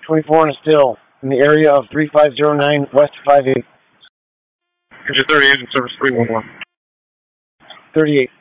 24 on a still in the area of 3509 West 58. Engine 38 in service 311. 38.